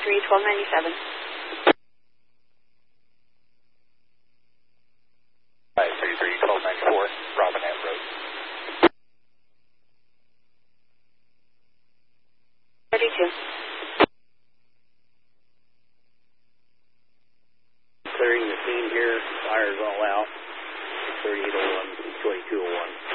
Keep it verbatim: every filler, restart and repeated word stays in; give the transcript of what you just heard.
thirty-three, twelve ninety-seven. Five thirty-three, twelve ninety-four, Robin Ave Road. thirty-two. Clearing the scene here, fire's all out. thirty-eight oh one, twenty-two oh one.